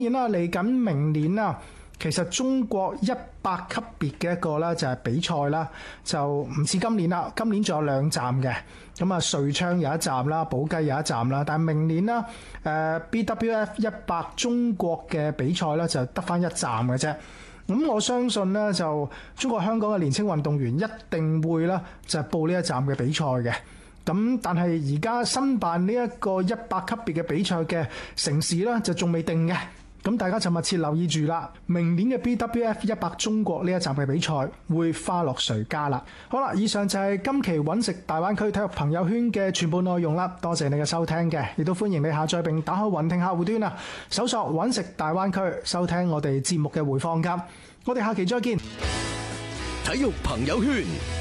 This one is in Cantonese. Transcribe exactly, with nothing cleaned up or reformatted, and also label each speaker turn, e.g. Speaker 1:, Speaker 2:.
Speaker 1: 然啦，嚟緊明年啦，其實中國一百級別嘅一個咧就係比賽啦，就唔似今年啦。今年仲有兩站嘅，咁啊瑞昌有一站啦，寶雞有一站啦。但係明年啦，誒 B W F 一百中國嘅比賽咧就得返一站嘅啫。咁我相信咧，就中國香港嘅年輕運動員一定會啦，就係報呢一站嘅比賽嘅。咁但係而家申辦呢一個一百級別嘅比賽嘅城市咧，就仲未定嘅。咁大家就密切留意住啦，明年嘅 B W F 一百中國呢一站嘅比賽會花落誰家啦。好啦，以上就係今期揾食大灣區體育朋友圈嘅全部內容啦。多謝你嘅收聽嘅，亦都歡迎你下載並打開雲聽客戶端啊，搜索揾食大灣區，收聽我哋節目嘅回放㗎。我哋下期再見。
Speaker 2: 體育朋友圈。